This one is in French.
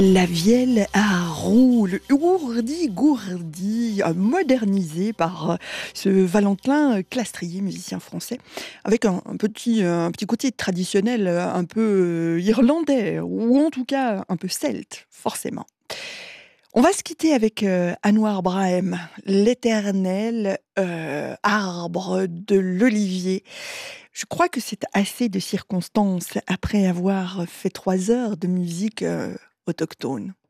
La vielle à roue, le ourdi-gourdi, modernisé par ce Valentin Clastrier, musicien français, avec un petit côté traditionnel, un peu irlandais, ou en tout cas un peu celte, forcément. On va se quitter avec Anouar Brahim, l'éternel arbre de l'olivier. Je crois que c'est assez de circonstances après avoir fait 3 heures de musique autochtone.